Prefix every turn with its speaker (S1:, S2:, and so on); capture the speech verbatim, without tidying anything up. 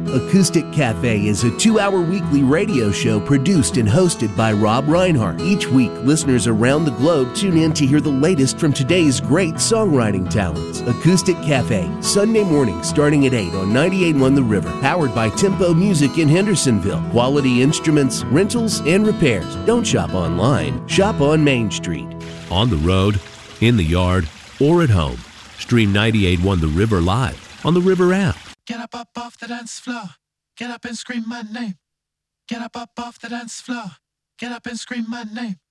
S1: Acoustic Cafe is a two-hour weekly radio show produced and hosted by Rob Reinhardt. Each week, listeners around the globe tune in to hear the latest from today's great songwriting talents. Acoustic Cafe, Sunday morning starting at eight on ninety-eight point one The River. Powered by Tempo Music in Hendersonville. Quality instruments, rentals, and repairs. Don't shop online. Shop on Main Street.
S2: On the road, in the yard, or at home. Stream ninety-eight point one The River live on the River app.
S3: Get up, up off the dance floor. Get up and scream my name. Get up, up off the dance floor. Get up and scream my name.